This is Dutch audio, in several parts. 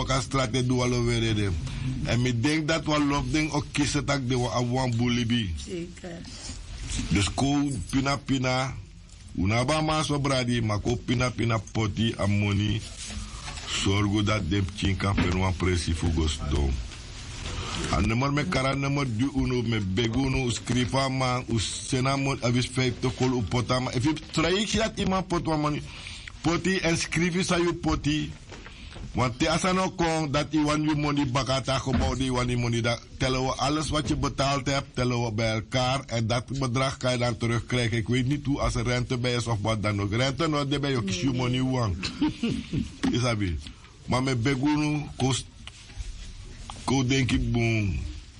waka straat do alo werede. En ik denk dat we lofding ook kiezen dat de awan bulibi. Zeker. Dus ko pina, unaba ma so bradi, maar ko pina poti amoni. Zorgo dat de chinka perwan presi fugos do. En nummer me kara nummer du uno me beguno skrifa man senamon avis 50 kol upotama. If you try dat iemand potwa mani poti en skrifi sa you poti. Want te asano kon dat i wan you money bakata gebouw die wan die money dat tellen we alles wat je betaald hebt tellen we bij elkaar en dat bedrag kan je dan terugkrijgen. Ik weet niet hoe als er rente bij is of wat dan ook. Rente no de bij je kies je money wang. Isabi. Maar met begunu kost ko denki boom.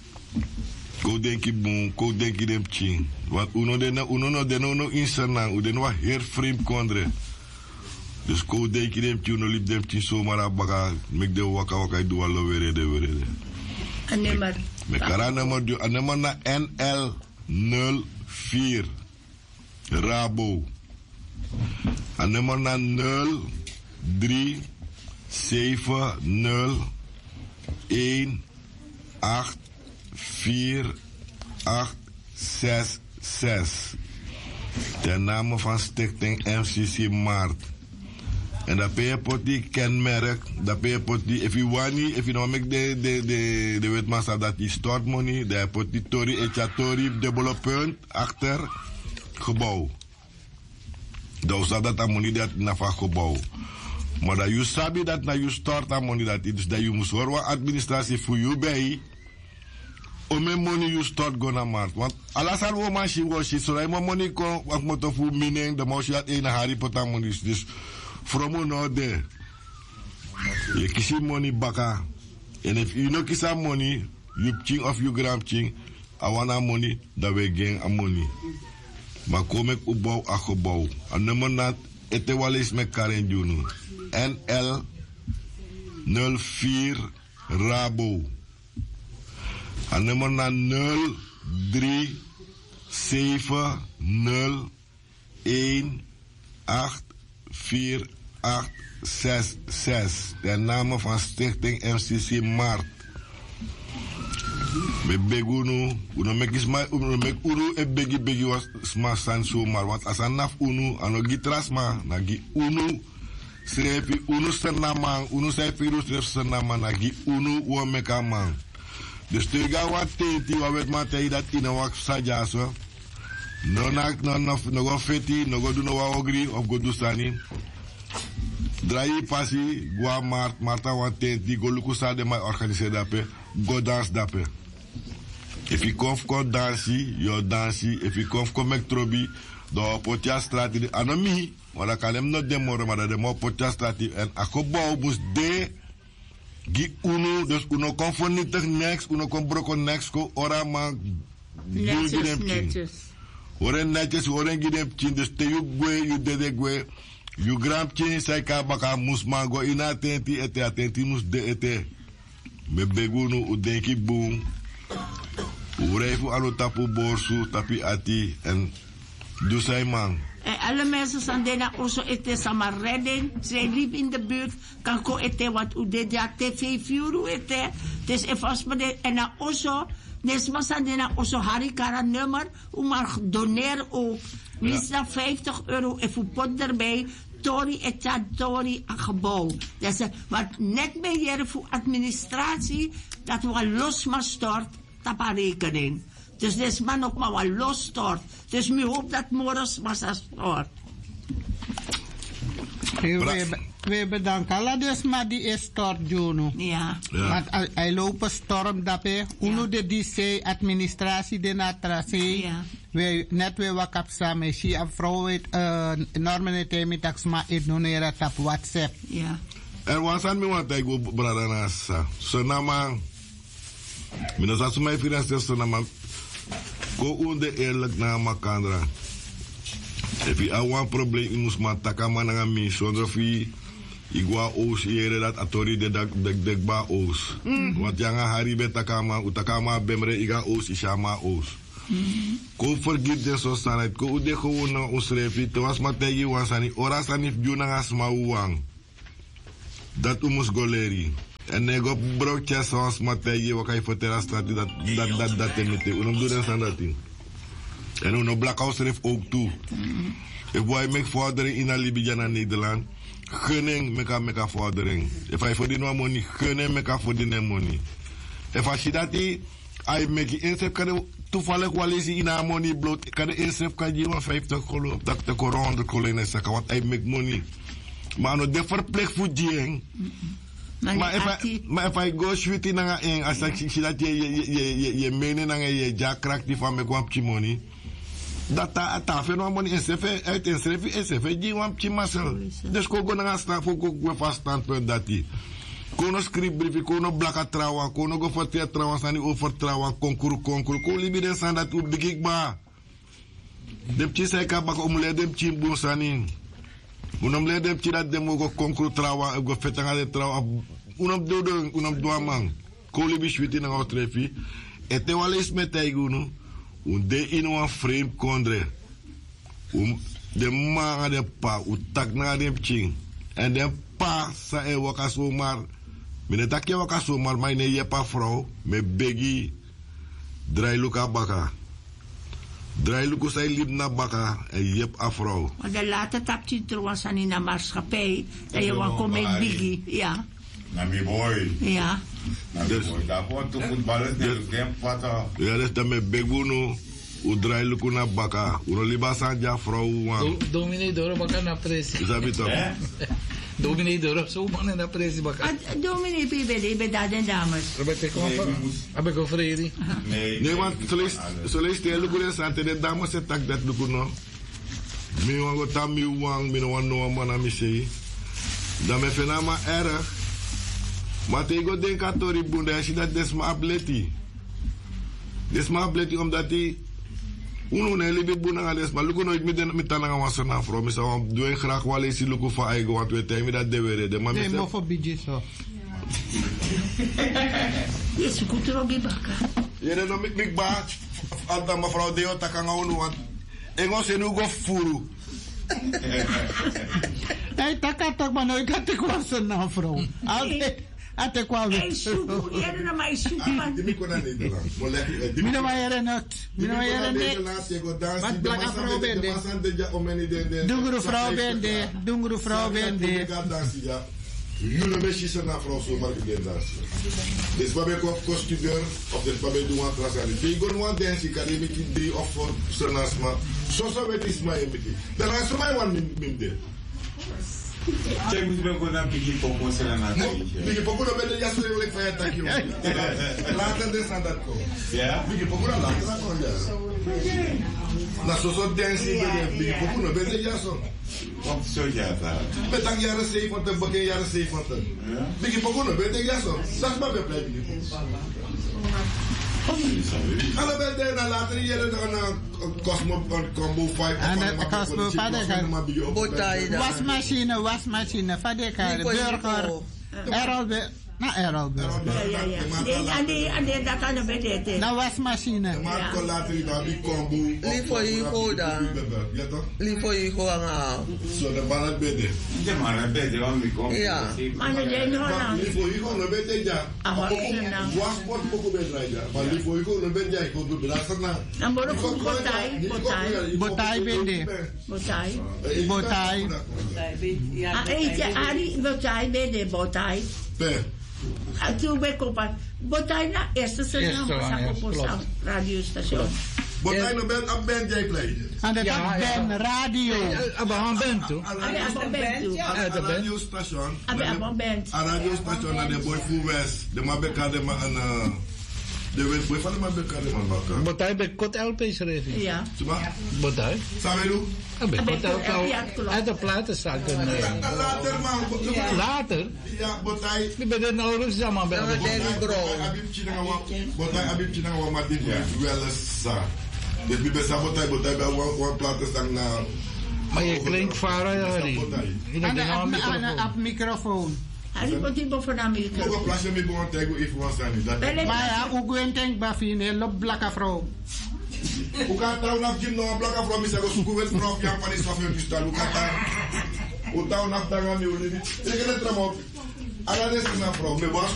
Ko denki dem ching. Want uno de no insenang, uno wa heer vreemd kondre. Dus ko denki dem ching, uno lip dem ching zomaar abaka, mek de waka do allo werede. Anemar. Me kara nummer na NL 04 Rabo. Anemar na 03 70 1 8 4 8 6 6. Ten name van Stichting MCC Maart. En dat ben je poti kenmerk. Dat ben je poti. If you don't make de wetmassa dat die stort money. Dat poti tori echatori dubbele punt achter gebouw. Dat is dat money dat na van gebouw. Maar dat je sabi dat na je stort aan money dat is dat je moet horen administratie voor je bij. Om mijn money je stort go naar markt. Want alasan wo machine was shit so dat je money kon wat moet voor mining de moest je dat een hari potan money dus from no de. Je kies money baka. En if you no kies money you ching of you gram ching awana money dat we gain aan money. Maar kom ik opbouw a gebouw. En nummer na ete walis met Karen Juno. NL 04 Rabo. En nummer na 03 70 1 8 4 8 6 6. De naam van Stichting MCC Maart. Me begunu, uno mek uru e begi was smasan so maar want as anaf unu ano gitrasma na gi unu srefi unu senamang unu sefiru senamang na gi unu wo mekamang. Dus tega wat tenti wa wet matei dat ina wak saja so. No go feti, no go do no wa ogri of go do sani. Drai pasi gua marta wat tenti go luku sa de mai organiseer dape go dance dape. If you come dansi, you dansi. If you come make trobi, do potia strati. Anomi, wala kalem no demoro, maar de mo potia strati. En akobouw bus de gi uno, dus uno kom voor niet tegen next, uno kom broko next ko ora ma Netjes. Oren netjes, oren gidem chin, dus te you gwe, you dede gwe. You gram chin, sai ka baka musma go ina atenti mus de ete. Me begunu u denki boom. Urefu alo tapu borsu, tapi ati en doe zij man. En alle mensen zijn daarna ook eten samen redden. Zij liep in de buurt, kan ko eten wat u deed ja tv vuur eten. Dus even als me en na oso, nesma zijn daarna oso harikara nummer, u mag doneren ook. Minstens €50 even pot erbij. Tori etja tori een gebouw. Dus wat net bij je voor administratie dat we los maar stort. Tapa rekening. Dus deze man ook maar wat los stort. Dus we hoop dat morgens maar dat stort. We bedanken alle dus maar die is stort Juno. Ja. Want hij loopt een storm daarbij. Uno de DC administratie de natrace. Ja. We net weer wakap samen. Zie een vrouw het enorme thema taxma het doneren op WhatsApp. Ja. En wat zijn we want ik wil brada nasa. So nama. Mina sa sumai finansiële so nama. Ko unde eerlijk na makandra. If you have one problem, you must mataka mananga mi. Zonder fi igwa oos yere dat atori de ba oos. Want janga hari betakama utakama bemre iga oos ishama oos. Ko forgive de so sanait ko ude gewoon na usrefi te was mategi wansani ora sanif juna ngasma uwang. Dat umus goleri. En ik op broodjes zoals Matthijs, wat kan je vertellen staat dat temete. Unom doen en dat ding. En unom Blackhouse heeft ook toe. If wij make vordering in Libya naar Nederland, gunning meka vordering. If I for die no money, gunning meka voor die no money. If I see dat I make inzet kan toevallig wel eens in haar money bloot, kan de inzet kan je wel 50 kolom, dat de corona de kolonel zeggen, want I make money. Maar no de verplicht voor die. Maar if I go shooting na eng, as ik zie dat je menen na je jack crack die van me kwam money. Dat ta fe no money SF uit SF die wam chimasel. Dus ko go na sta fo go fast standpunt dat die. Kono script brief kono blaka trawa kono go forte trawa sani over trawa konkuru ko libide san dat u bigik ba. Dem ci sai ka ba ko umle dem ci bu sani. Unam le dem ci dat dem go konkuru trawa go fetanga de trawa unam do man. Ko libi shwiti na go trefi. Ete wale ismetay gunu. De in een frame kondre. De man de pa, tak na de ching. En de pa sa e wakaso maar. Mine takje wakaso maar, maar ne je pa vrouw. Me begi. Draai luka baka. Draai luka say lib na baka. En je pa vrouw. Maar de later tapje trouwens aan in de maatschappij. Dat je wel komt met bigi. Ja. Na mi boy. Ja. Dus daar wordt de voetballers net geen pata. Ja, dus dat met beguno, u draai luku na baka, u no liba sanja vrouw man. Dominee Doro baka na presi. Is dat niet toch? Dominee Doro zo man na presi baka. Dominee PBD bij dat en dames. Roberto heb ik overreden. Nee, want zo leest de luku de sante de dames het tak dat luku no. Mi wango tam mi wang, mi no wan no man aan mi sei. Dan me fenama erg. Maar tegen denk aan Tori Bunda, als je dat desma ableti. Desma ableti omdat hij uno ne libi buna nga desma. Luko nooit met tananga wassen na vrouw. Misa wan doen graag wel eens luko van eigen, want we tijmen dat de were. Nee, maar voor bidje zo. Je is goed er ook in bakken. Je hebt nog met ba, als mevrouw Deo takanga unu, want Engels en ugo furu. Nee, tak maar nooit dat ik wassen na vrouw. Ate kwa we. Hey, suku, yere na mai suku man. Dimi ko na Nederland. Mina wa yere not. Mina wa yere net. Wat blaka vrouw bende. Dunguru vrouw bende. Jullie mensen zijn naar vrouw zo maar ik dansen. Dus wat ben ik kostudeur of de wat ben doen aan trasani. Die gewoon want dansen kan je met die of voor sonasma. Zo weet is mij met die. Dan is mij wan minde. Check moet je ook naar Biggie Popo zijn naar Biggie Popo dan ben je juist weer lekker van je takje. Later dus aan dat komen. Ja. Biggie Popo dan later dat komen ja. Na zo dansen Biggie Popo dan ben je juist zo. Wat zo ja daar. Met dan jaren 70, begin jaren 70. Biggie Popo dan ben je juist zo. Dat is maar weer blij Biggie Popo. Allebei daarna later jaren dan Cosmo Combo 5. En Cosmo vader wasmachine vader burger Errol na Errol Ja. En dat kan we na wasmachine. Maar kon later dan die combo. Lipo iko dan. Ja toch? Lipo iko nga. Zo de banan bede. De man bede want mi kom. Ja. Maar de Holland. Lipo iko no bede ja. Was sport poco bedra ja. Maar lipo iko no bede ja ko belastar na. Dan boro ko botai bende. Botai. Ari botai bende botai. Pe. Toen ben ik op botai na eerste seizoen op radiostation. Botai no ben ab ben jij play. En dat ben radio. Abang band tu. Radio station. Radio station na de boy fu west. De mabeka de ma an de we boy van de mabeka de man. Botai be kot LP schreven. Ja. Botai. Sabe lu? Uit de platen staat er. Later man. Later? Ja, botai. Ik ben er nou rustig aan bij. Botai abib china wa ma dit wel sa. Dus bi besa botai bij one platen staan na. Maar je klinkt varen ja. Op microfoon. Hij komt niet boven de microfoon. Ook een plasje mee begon tegen even was niet. Maar ja, ook een tank bafine lop blaka vrouw. Hoe kan het nou Jim no blaka vrouw mis go suku wel vrouw kan van is of een staan. Hoe kan het? Hoe nou naar daar gaan we nu. Ik ga het tramo. Alla des na vrouw, me was